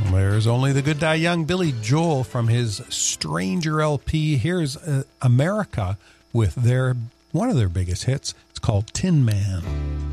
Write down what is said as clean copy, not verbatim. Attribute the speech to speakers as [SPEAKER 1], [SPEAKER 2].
[SPEAKER 1] There's Only the Good Die Young, Billy Joel from his Stranger LP. Here's America with one of their biggest hits. It's called Tin Man.